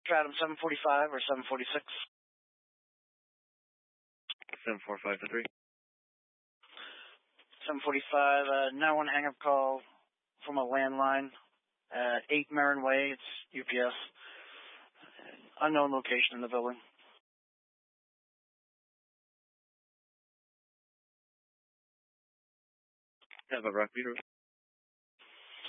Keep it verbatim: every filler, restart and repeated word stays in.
Stratum seven forty-five or seven forty-six? seven four five to three. seven forty-five, uh, now one hang-up call from a landline at eight Marin Way. It's U P S. Unknown location in the building. Have a rock meter.